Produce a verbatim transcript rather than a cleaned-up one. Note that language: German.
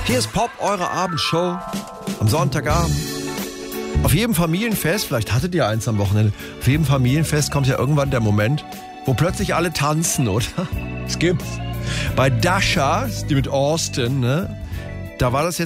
Hier ist Pop, eure Abendshow am Sonntagabend. Auf jedem Familienfest, vielleicht hattet ihr eins am Wochenende, auf jedem Familienfest kommt ja irgendwann der Moment, wo plötzlich alle tanzen, oder? Es gibt's. Bei Dasha, die mit Austin, ne? Da war das jetzt